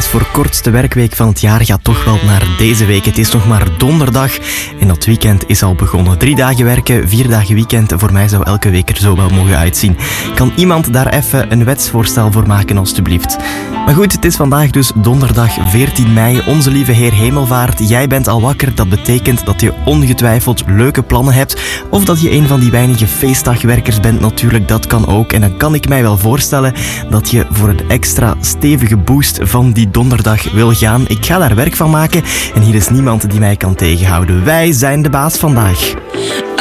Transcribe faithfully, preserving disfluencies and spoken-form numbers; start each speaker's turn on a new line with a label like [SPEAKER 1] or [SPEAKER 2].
[SPEAKER 1] voor kortste werkweek van het jaar gaat toch wel naar deze week. Het is nog maar donderdag en dat weekend is al begonnen. Drie dagen werken, vier dagen weekend. Voor mij zou elke week er zo wel mogen uitzien. Kan iemand daar even een wetsvoorstel voor maken, alstublieft? Maar goed, het is vandaag dus donderdag veertien mei. Onze lieve Heer Hemelvaart. Jij bent al wakker. Dat betekent dat je ongetwijfeld leuke plannen hebt. Of dat je een van die weinige feestdagwerkers bent natuurlijk. Dat kan ook. En dan kan ik mij wel voorstellen dat je voor een extra stevige boost van die donderdag wil gaan. Ik ga daar werk van maken. En hier is niemand die mij kan tegenhouden. Wij zijn de baas vandaag.